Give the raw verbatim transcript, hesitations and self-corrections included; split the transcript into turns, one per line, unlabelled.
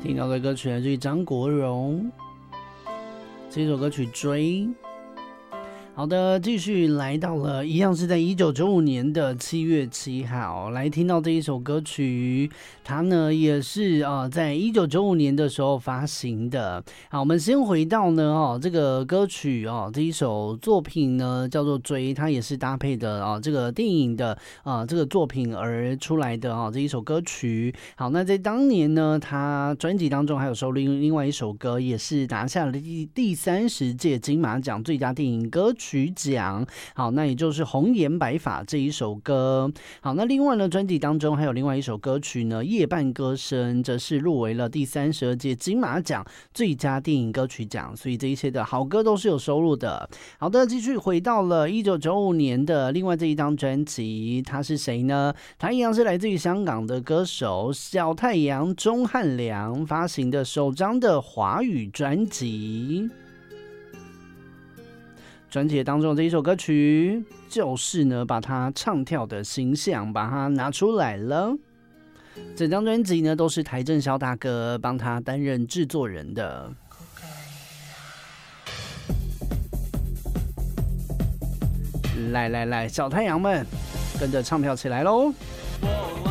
听到的歌曲来自于张国荣，这首歌曲《追》。好的，继续来到了一样是在一九九五年的七月七号，来听到这一首歌曲，它呢也是呃在一九九五年的时候发行的。好，我们先回到呢哦这个歌曲哦这一首作品呢叫做《追》，它也是搭配的哦这个电影的啊、呃、这个作品而出来的哦这一首歌曲。好，那在当年呢，他专辑当中还有收录另外一首歌，也是拿下了第第三十届金马奖最佳电影歌曲奖。好，那也就是《红颜白发》这一首歌。好，那另外呢，专辑当中还有另外一首歌曲呢，《夜半歌声》，则是入围了第三十二届金马奖最佳电影歌曲奖。所以这一些的好歌都是有收录的。好的，继续回到了一九九五年的另外这一张专辑，他是谁呢？他一样是来自于香港的歌手小太阳钟汉良发行的首张的华语专辑。专辑当中的这一首歌曲，就是呢把他唱跳的形象把它拿出来了。整张专辑呢都是邰正宵大哥帮他担任制作人的。来来来，小太阳们跟着唱跳起来喽！